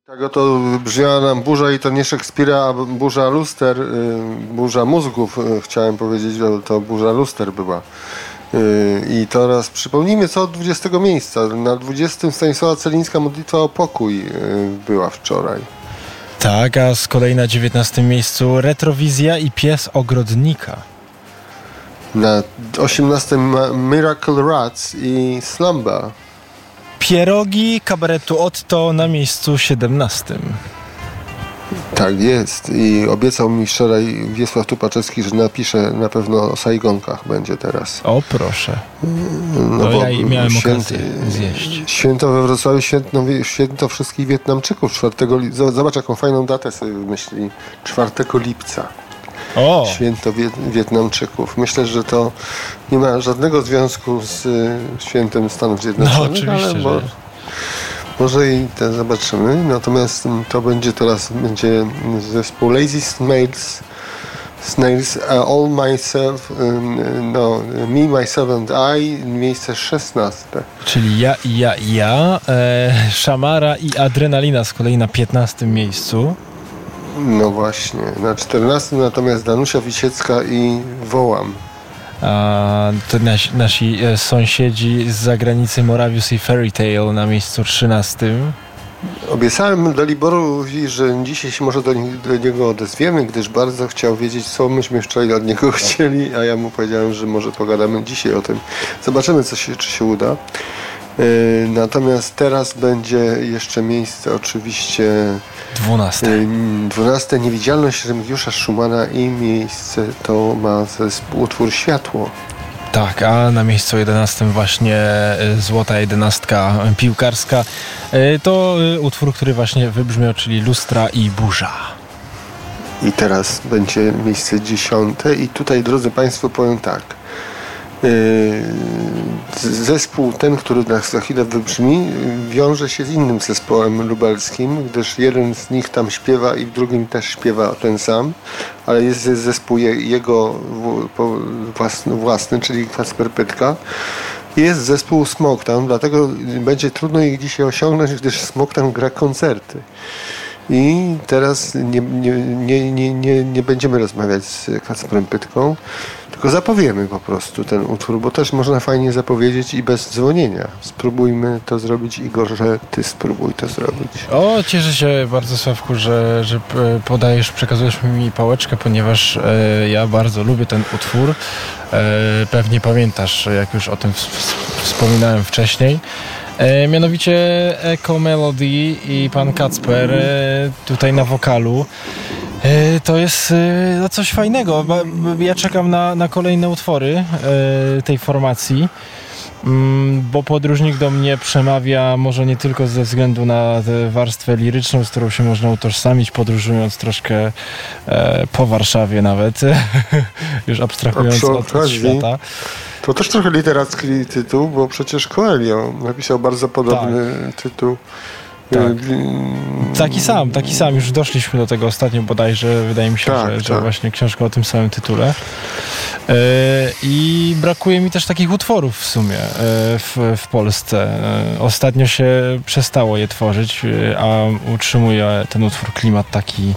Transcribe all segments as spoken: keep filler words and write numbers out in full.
Tak oto brzmiała nam burza i to nie Szekspira, a burza luster, y, burza mózgów, y, chciałem powiedzieć, że to burza luster była. Y, I teraz przypomnijmy, co od dwudziestego miejsca. Na dwudziestym Stanisława Celińska modlitwa o pokój y, była wczoraj. Tak, a z kolei na dziewiętnastym miejscu Retrowizja i Pies Ogrodnika. Na osiemnastym Miracle Rats i Slumba. Pierogi kabaretu Otto na miejscu siedemnastym. Tak jest. I obiecał mi wczoraj Wiesław Tupaczewski, że napisze na pewno o Sajgonkach będzie teraz. O proszę. No, no bo ja miałem święty, okazję zjeść. Święto we Wrocławiu, święto, święto wszystkich Wietnamczyków. czwartego lipca. Zobacz, jaką fajną datę sobie wymyślili. czwartego lipca. O. Święto Wiet- Wietnamczyków. Myślę, że to nie ma żadnego związku z y, świętem Stanów Zjednoczonych, no, ale bo, może i te zobaczymy. Natomiast to będzie teraz będzie zespół Lazy Snails, Snails uh, All Myself, y, no, Me, Myself and I, miejsce szesnaste. Czyli ja i ja i ja. E, Szamara i Adrenalina z kolei na piętnastym miejscu. No właśnie, na czternastym natomiast Danusia Wisiecka i Wołam. A to nasi, nasi e, sąsiedzi z zagranicy Moravius i Fairy Tale na miejscu trzynastym. Obiecałem Daliborowi, że dzisiaj się może do, do niego odezwiemy, gdyż bardzo chciał wiedzieć, co myśmy wczoraj od niego chcieli, a ja mu powiedziałem, że może pogadamy dzisiaj o tym. Zobaczymy, co się, czy się uda. Yy, natomiast teraz będzie jeszcze miejsce oczywiście dwunaste. Yy, dwunaste Niewidzialność Remigiusza Szumana i miejsce to ma zespół utwór Światło. Tak, a na miejscu jedenastym właśnie Złota jedenastka piłkarska. To utwór, który właśnie wybrzmiał, czyli Lustra i Burza. I teraz będzie miejsce dziesiąte i tutaj, drodzy Państwo, powiem tak. Zespół ten, który za chwilę wybrzmi, wiąże się z innym zespołem lubelskim, gdyż jeden z nich tam śpiewa i w drugim też śpiewa ten sam, ale jest zespół jego własny, własny czyli Kacper Pytka. Jest zespół Smoketown, dlatego będzie trudno ich dzisiaj osiągnąć, gdyż Smoketown gra koncerty. I teraz nie, nie, nie, nie, nie, nie będziemy rozmawiać z Kacprem Pytką, tylko zapowiemy po prostu ten utwór, bo też można fajnie zapowiedzieć i bez dzwonienia. Spróbujmy to zrobić, Igorze, ty spróbuj to zrobić. O, cieszę się bardzo, Sławku, że, że podajesz, przekazujesz mi pałeczkę, ponieważ e, ja bardzo lubię ten utwór. E, pewnie pamiętasz, jak już o tym wspominałem wcześniej. E, mianowicie Echo Melody i pan Kacper e, tutaj na wokalu. E, to jest e, no coś fajnego. Ja czekam na, na kolejne utwory e, tej formacji, mm, bo podróżnik do mnie przemawia może nie tylko ze względu na tę warstwę liryczną, z którą się można utożsamić, podróżując troszkę e, po Warszawie nawet, już abstrahując od, od świata. To też trochę literacki tytuł, bo przecież Coelho napisał bardzo podobny tak. tytuł. Tak. Taki sam, taki sam. Już doszliśmy do tego ostatnio bodajże. Wydaje mi się, tak, że, tak. że właśnie książka o tym samym tytule. Yy, I brakuje mi też takich utworów w sumie yy, w, w Polsce. Yy, ostatnio się przestało je tworzyć, yy, a utrzymuje ten utwór klimat taki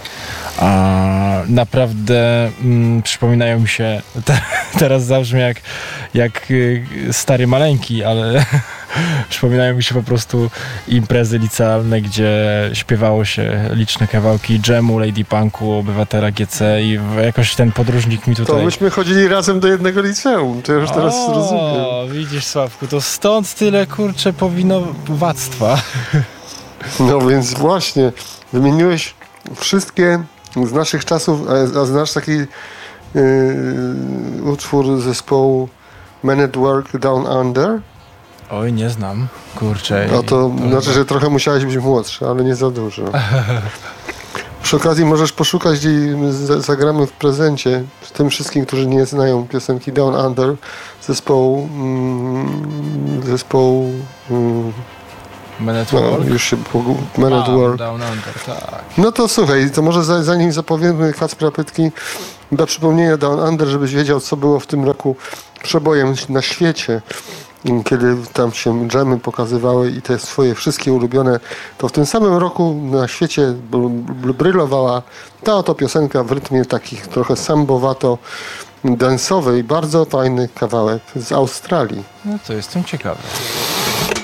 a naprawdę mm, przypominają mi się, te, teraz zabrzmi jak, jak stary maleńki, ale przypominają mi się po prostu imprezy licealne, gdzie śpiewało się liczne kawałki dżemu, Lady Punku, Obywatela G C i jakoś ten podróżnik mi tutaj... To myśmy chodzili razem do jednego liceum, to już teraz o, rozumiem. O, widzisz, Sławku, to stąd tyle, kurczę, powinowactwa. No więc właśnie, wymieniłeś wszystkie z naszych czasów, a, a znasz taki yy, utwór zespołu Men at Work Down Under? Oj, nie znam, kurczę. No to, to znaczy, że trochę musiałeś być młodszy, ale nie za dużo. Przy okazji możesz poszukać i zagramy w prezencie tym wszystkim, którzy nie znają piosenki Down Under zespołu mm, zespołu mm, Men at Work? No, już się Men at Work. Down Under, tak. No to słuchaj, to może zanim zapowiemy Kacpra Pytki, dla przypomnienia Down Under, żebyś wiedział, co było w tym roku przebojem na świecie. kiedy tam się dżemy pokazywały i te swoje wszystkie ulubione, to w tym samym roku na świecie brylowała ta oto piosenka w rytmie takich trochę sambowato dansowej, bardzo fajny kawałek z Australii. No to jestem ciekawy.